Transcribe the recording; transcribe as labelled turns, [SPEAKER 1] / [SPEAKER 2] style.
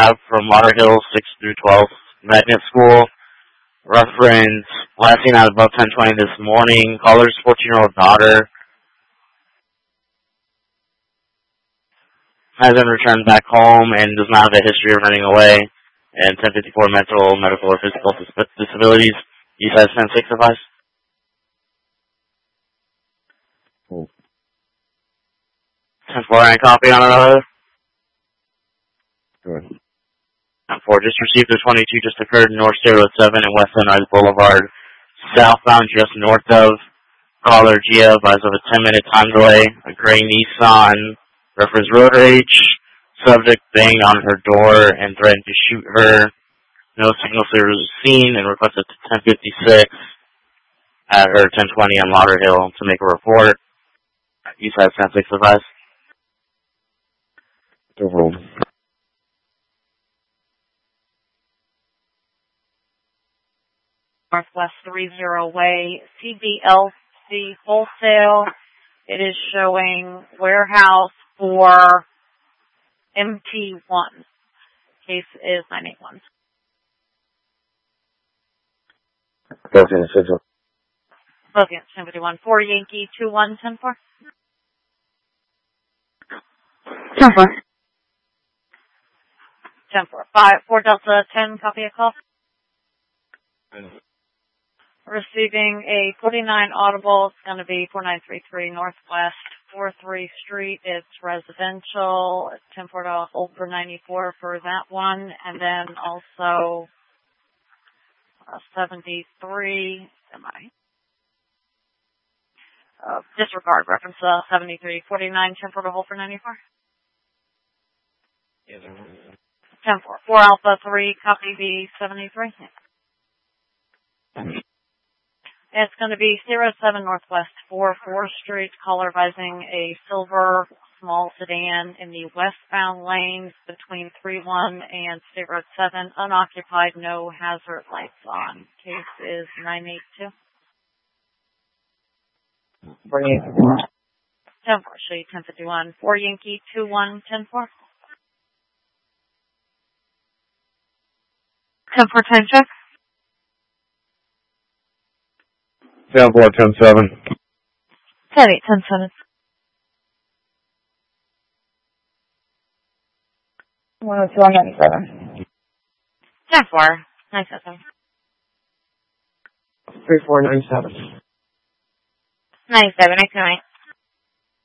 [SPEAKER 1] have from Lauderhill 6 through 12 Magnet School. Reference last seen at about 10:20 this morning. Caller's 14-year-old daughter hasn't returned back home and does not have a history of running away. And 1054 mental, medical, or physical disabilities. East Side 10-6 advice. 10-4, any copy on another?
[SPEAKER 2] Good.
[SPEAKER 1] 10-4, just received a 22 just occurred North State Road 7 and West Sunrise Boulevard. Southbound just north of caller Gia, advised of a 10-minute time delay. A gray Nissan, reference road rage. Subject banged on her door and threatened to shoot her. No signal clear was seen and requested 1056 at her 1020 on Lauderhill to make a report. East Side 10-6 advice.
[SPEAKER 2] Overruled.
[SPEAKER 3] Northwest 30 Way, CBLC Wholesale. It is showing warehouse for MT1. Case is 981.
[SPEAKER 2] Both in the signal.
[SPEAKER 3] Both units, 1051. 4 Yankee 2110-4.
[SPEAKER 4] 10-4.
[SPEAKER 3] 10-4. 4 Delta 10, copy a call. Receiving a 49 audible. It's going to be 4933 Northwest 43 Street. It's residential. 10-4 to hold for 94 for that one. And then also 73. Disregard reference 7349. 10-4 to hold for 94. 10-4. 4 Alpha 3, copy B 73. It's going to be 07 Northwest 44 Street, caller advising a silver small sedan in the westbound lanes between 31 and State Road 7, unoccupied, no hazard lights on. Case is 982. 10-4, show you 1051. 4 Yankee 2110-4.
[SPEAKER 4] 10-4, time check.
[SPEAKER 2] 10-4, 10-7.
[SPEAKER 4] 10-8, 10-7. 102 on 97.
[SPEAKER 3] 10-4, 97.
[SPEAKER 2] 3497.
[SPEAKER 3] 97, 99.